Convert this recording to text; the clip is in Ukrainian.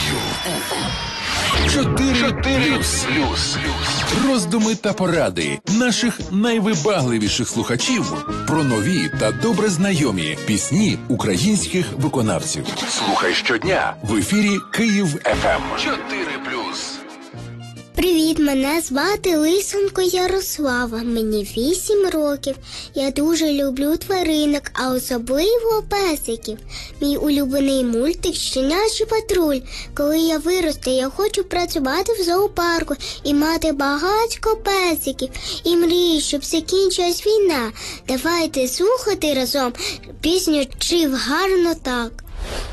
4+. Роздуми та поради наших найвибагливіших слухачів про нові та добре знайомі пісні українських виконавців. Слухай щодня в ефірі Київ ФМ. 4+. Привіт, мене звати Лисенко Ярослава, мені 8 років. Я дуже люблю тваринок, а особливо песиків. Мій улюблений мультик «Щенячий патруль». Коли я виросту, я хочу працювати в зоопарку і мати багатько песиків. І мрію, щоб закінчилась війна. Давайте слухати разом пісню «Жив гарно так».